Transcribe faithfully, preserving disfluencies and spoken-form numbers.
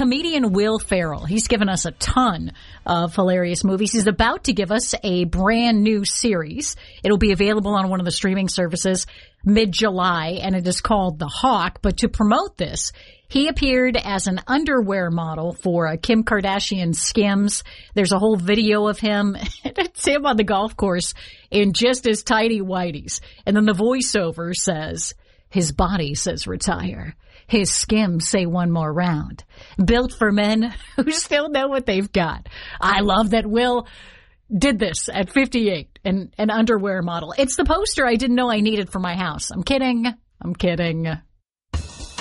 comedian Will Ferrell. He's given us a ton of hilarious movies. He's about to give us a brand new series. It'll be available on one of the streaming services mid-July, and it is called The Hawk. But to promote this, he appeared as an underwear model for uh, Kim Kardashian Skims. There's a whole video of him. It's him on the golf course in just his tidy whities. And then the voiceover says, his body says retire. His Skims say one more round. Built for men who still know what they've got. I love that Will did this at fifty-eight, an, an underwear model. It's the poster I didn't know I needed for my house. I'm kidding. I'm kidding.